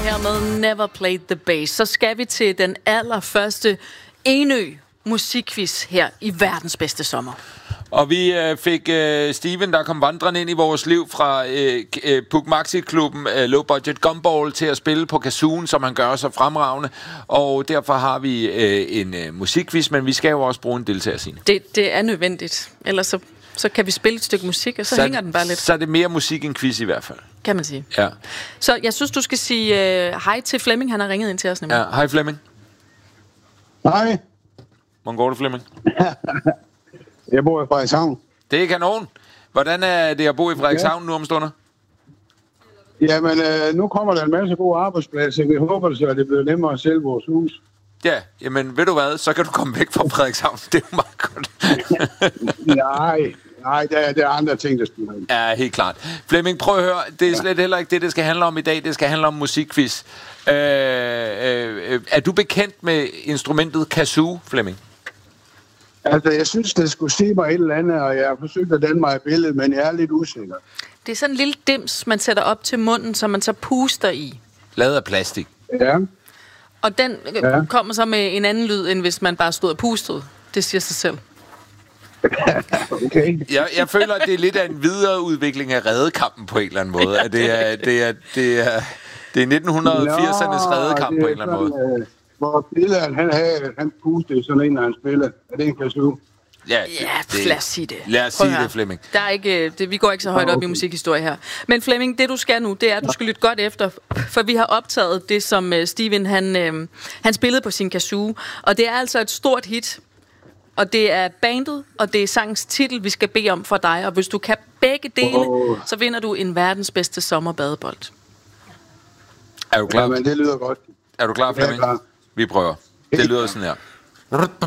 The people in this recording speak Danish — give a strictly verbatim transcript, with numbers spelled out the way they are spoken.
her med Never Played the Bass. Så skal vi til den allerførste Enø musikquiz her i verdens bedste sommer. Og vi øh, fik øh, Steven, der kom vandrende ind i vores liv fra øh, øh, Puk Maxi-klubben øh, Low Budget Gumball til at spille på kazooen, som han gør så fremragende. Og derfor har vi øh, en øh, musikquiz, men vi skal jo også bruge en deltager, Signe. Det, det er nødvendigt. Ellers så, så kan vi spille et stykke musik, og så, så hænger den bare lidt. Så er det mere musik end quiz i hvert fald. Kan man sige. Ja. Så jeg synes, du skal sige øh, hej til Flemming. Han har ringet ind til os nemlig. Ja, hej Flemming. Hej. Hvordan går det, Flemming? Jeg bor i Frederikshavn. Det er kanon. Hvordan er det at bo i Frederikshavn ja. nu om stunder? Jamen, øh, nu kommer der en masse gode arbejdspladser. Vi håber så, at det bliver nemmere at sælge vores hus. Ja, jamen ved du hvad, så kan du komme væk fra Frederikshavn. Det er jo meget godt. nej, nej, der er, der er andre ting, der spiller ind. Ja, helt klart. Flemming, prøv at høre. Det er slet heller ikke det, det skal handle om i dag. Det skal handle om musikquiz. Øh, øh, er du bekendt med instrumentet kazoo, Flemming? Altså, jeg synes, det skulle sige mig et eller andet, og jeg har forsøgt at danne mig et billede, men jeg er lidt usikker. Det er sådan en lille dims, man sætter op til munden, som man så puster i. Lavet af plastik. Ja. Og den ja. kommer så med en anden lyd, end hvis man bare stod og pustede. Det siger sig selv. Okay. Jeg, jeg føler, at det er lidt af en videreudvikling af Redekampen på en eller anden måde. At det er, det er, det er, det er nitten firsernes Redekamp på en eller anden måde. Øh, hvor billederen, han havde, han pustede sådan en, når han spillede. Er det en kazoo? Ja, det, ja, lad os sige det. Lad os sige det, Flemming. Der er ikke, det, vi går ikke så højt op okay. i musikhistorie her. Men Flemming, det du skal nu, det er, at du skal lytte godt efter, for vi har optaget det, som uh, Steven, han, uh, han spillede på sin kazoo. Og det er altså et stort hit. Og det er bandet, og det er sangens titel, vi skal bede om for dig. Og hvis du kan begge dele, oh. så vinder du en verdens bedste sommerbadebold. Er du klar? Ja, men det lyder godt. Er du klar, Flemming? Vi prøver. Det lyder sådan her.